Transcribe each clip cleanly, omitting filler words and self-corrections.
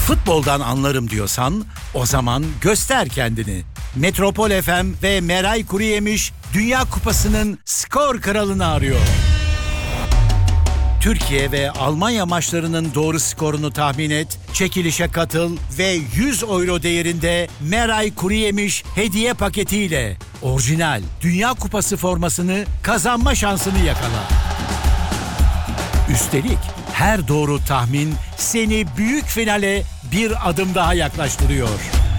Futboldan anlarım diyorsan o zaman göster kendini. Metropol FM ve Meray Kuruyemiş Dünya Kupası'nın skor kralını arıyor. Türkiye ve Almanya maçlarının doğru skorunu tahmin et, çekilişe katıl ve 100 euro değerinde Meray Kuruyemiş hediye paketiyle orijinal Dünya Kupası formasını kazanma şansını yakala. Üstelik her doğru tahmin seni büyük finale bir adım daha yaklaştırıyor.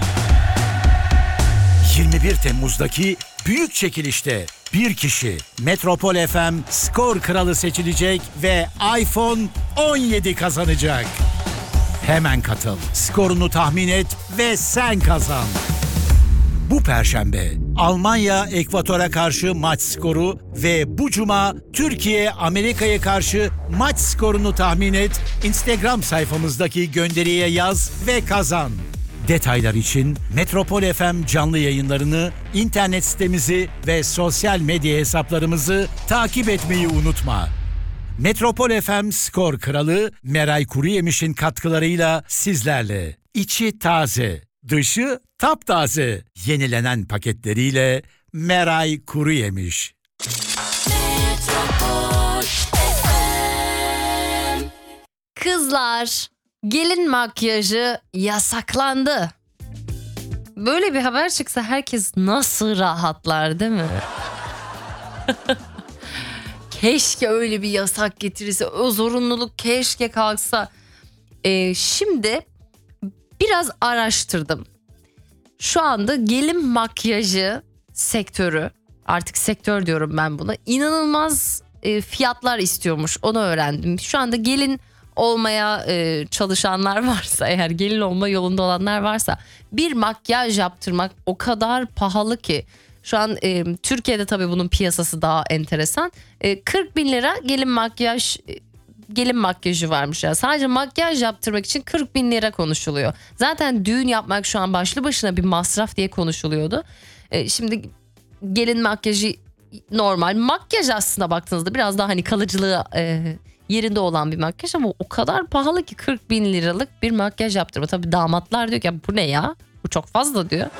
21 Temmuz'daki büyük çekilişte bir kişi Metropol FM skor kralı seçilecek ve iPhone 17 kazanacak. Hemen katıl, skorunu tahmin et ve sen kazan. Bu Perşembe Almanya Ekvator'a karşı maç skoru ve bu Cuma Türkiye Amerika'ya karşı maç skorunu tahmin et. Instagram sayfamızdaki gönderiye yaz ve kazan. Detaylar için Metropol FM canlı yayınlarını, internet sitemizi ve sosyal medya hesaplarımızı takip etmeyi unutma. Metropol FM skor kralı Meray Kuruyemiş'in katkılarıyla sizlerle. İçi taze, dışı taptaze. Yenilenen paketleriyle Meray Kuruyemiş. Kızlar, gelin makyajı yasaklandı. Böyle bir haber çıksa herkes nasıl rahatlar, değil mi? Keşke öyle bir yasak getirirse, o zorunluluk keşke kalksa. Şimdi biraz araştırdım. Şu anda gelin makyajı sektörü, artık sektör diyorum ben buna, inanılmaz fiyatlar istiyormuş, onu öğrendim. Şu anda gelin olmaya çalışanlar varsa, eğer gelin olma yolunda olanlar varsa, bir makyaj yaptırmak o kadar pahalı ki. Şu an Türkiye'de tabii bunun piyasası daha enteresan. 40 bin lira gelin makyajı varmış ya. Sadece makyaj yaptırmak için 40 bin lira konuşuluyor. Zaten düğün yapmak şu an başlı başına bir masraf diye konuşuluyordu. Şimdi gelin makyajı normal makyaj aslında baktığınızda biraz daha hani kalıcılığı yerinde olan bir makyaj, ama o kadar pahalı ki 40 bin liralık bir makyaj yaptırma. Tabii damatlar diyor ki bu ne ya, bu çok fazla diyor.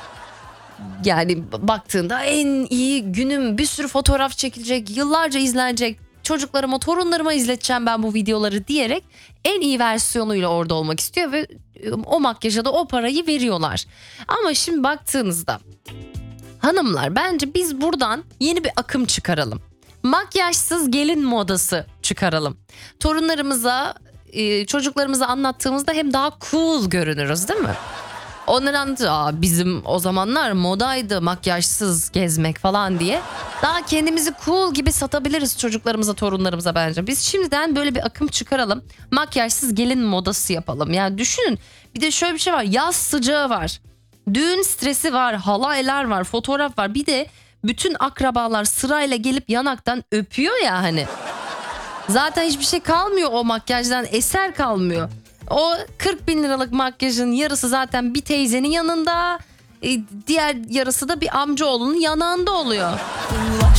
Yani baktığında en iyi günüm, bir sürü fotoğraf çekilecek, yıllarca izlenecek, çocuklarıma, torunlarıma izleteceğim ben bu videoları diyerek en iyi versiyonuyla orada olmak istiyor ve o makyaja da o parayı veriyorlar. Ama şimdi baktığınızda hanımlar, bence biz buradan yeni bir akım çıkaralım. Makyajsız gelin modası çıkaralım. Torunlarımıza, çocuklarımıza anlattığımızda hem daha cool görünürüz, değil mi? Onlar anlatıyor, bizim o zamanlar modaydı makyajsız gezmek falan diye. Daha kendimizi cool gibi satabiliriz çocuklarımıza, torunlarımıza bence. Biz şimdiden böyle bir akım çıkaralım. Makyajsız gelin modası yapalım. Yani düşünün, bir de şöyle bir şey var. Yaz sıcağı var. Düğün stresi var. Halaylar var. Fotoğraf var. Bir de bütün akrabalar sırayla gelip yanaktan öpüyor ya hani. Zaten hiçbir şey kalmıyor, o makyajdan eser kalmıyor. O 40 bin liralık makyajın yarısı zaten bir teyzenin yanında, diğer yarısı da bir amcaoğlunun yanağında oluyor.